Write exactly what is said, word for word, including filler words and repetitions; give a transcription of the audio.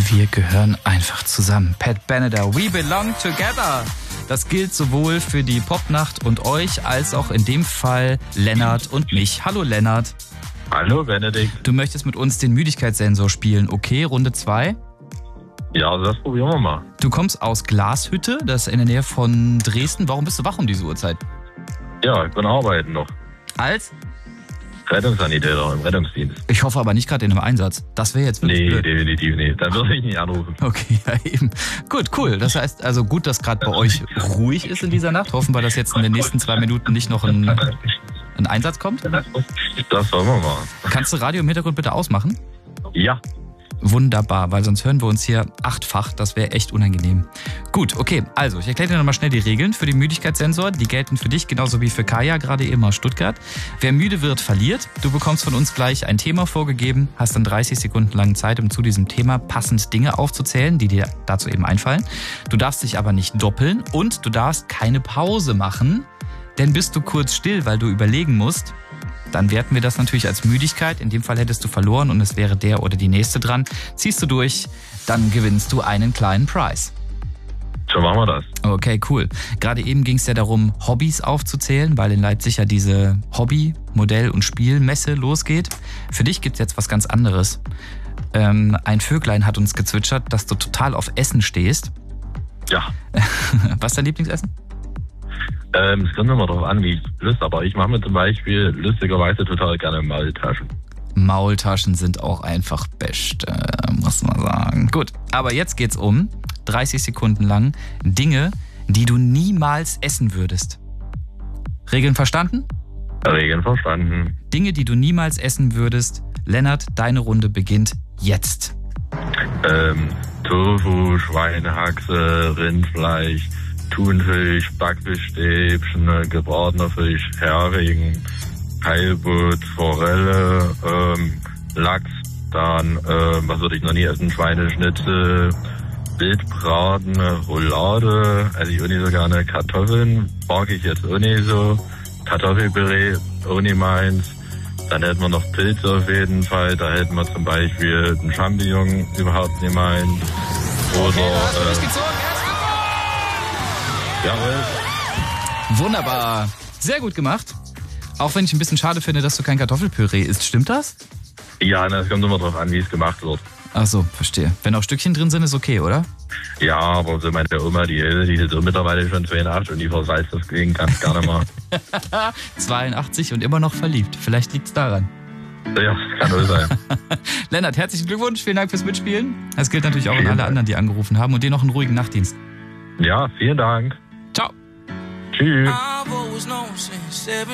Wir gehören einfach zusammen. Pat Benatar, We Belong Together. Das gilt sowohl für die Popnacht und euch, als auch in dem Fall Lennart und mich. Hallo Lennart. Hallo Benedikt. Du möchtest mit uns den Müdigkeitssensor spielen. Okay, Runde zwei. Ja, also das probieren wir mal. Du kommst aus Glashütte, das ist in der Nähe von Dresden. Warum bist du wach um diese Uhrzeit? Ja, ich bin arbeiten noch. Als? Rettungssanitäter im Rettungsdienst. Ich hoffe aber nicht gerade in einem Einsatz. Das wäre jetzt wirklich Nee, blöd. definitiv nicht. Dann würde ich nicht anrufen. Okay, ja eben. Gut, cool. Das heißt also gut, dass gerade bei euch ruhig ist in dieser Nacht. Hoffen wir, dass jetzt in den nächsten zwei Minuten nicht noch ein, ein Einsatz kommt. Das wollen wir mal. Kannst du Radio im Hintergrund bitte ausmachen? Ja. Wunderbar, weil sonst hören wir uns hier achtfach. Das wäre echt unangenehm. Gut, okay. Also, ich erkläre dir nochmal schnell die Regeln für den Müdigkeitssensor. Die gelten für dich genauso wie für Kaya, gerade eben aus Stuttgart. Wer müde wird, verliert. Du bekommst von uns gleich ein Thema vorgegeben, hast dann dreißig Sekunden lang Zeit, um zu diesem Thema passend Dinge aufzuzählen, die dir dazu eben einfallen. Du darfst dich aber nicht doppeln und du darfst keine Pause machen, denn bist du kurz still, weil du überlegen musst, dann werten wir das natürlich als Müdigkeit. In dem Fall hättest du verloren und es wäre der oder die nächste dran. Ziehst du durch, dann gewinnst du einen kleinen Preis. So machen wir das. Okay, cool. Gerade eben ging es ja darum, Hobbys aufzuzählen, weil in Leipzig ja diese Hobby-, Modell- und Spielmesse losgeht. Für dich gibt es jetzt was ganz anderes. Ähm, ein Vöglein hat uns gezwitschert, dass du total auf Essen stehst. Ja. Was ist dein Lieblingsessen? Ähm, es kommt immer darauf an, wie ich Lust, aber ich mache mir zum Beispiel lustigerweise total gerne Maultaschen. Maultaschen sind auch einfach best, äh, muss man sagen. Gut, aber jetzt geht's um dreißig Sekunden lang Dinge, die du niemals essen würdest. Regeln verstanden? Regeln verstanden. Dinge, die du niemals essen würdest. Lennart, deine Runde beginnt jetzt. Ähm, Tofu, Schweinehaxe, Rindfleisch, Thunfisch, Backfischstäbchen, gebratener Fisch, Hering, Heilbutt, Forelle, ähm, Lachs, dann, ähm, was würde ich noch nie essen, Schweineschnitzel, Wildbraten, Roulade, esse ich auch nicht so gerne, Kartoffeln, mag ich jetzt auch nicht so, Kartoffelpüree, auch nicht meins, dann hätten wir noch Pilze auf jeden Fall, da hätten wir zum Beispiel einen Champignon, überhaupt nicht meins, oder, okay, da hast du äh, durchgezogen. Jawohl. Wunderbar. Sehr gut gemacht. Auch wenn ich ein bisschen schade finde, dass du kein Kartoffelpüree isst. Stimmt das? Ja, es kommt immer drauf an, wie es gemacht wird. Ach so, verstehe. Wenn auch Stückchen drin sind, ist okay, oder? Ja, aber so meine Oma, die, die ist so mittlerweile schon zweiundachtzig und die versalzt das Ding ganz gerne mal. zweiundachtzig und immer noch verliebt. Vielleicht liegt's daran. Ja, kann wohl sein. Lennart, herzlichen Glückwunsch. Vielen Dank fürs Mitspielen. Das gilt natürlich auch an alle anderen, die angerufen haben. Und dir noch einen ruhigen Nachtdienst. Ja, vielen Dank. Ciao. Tschüss.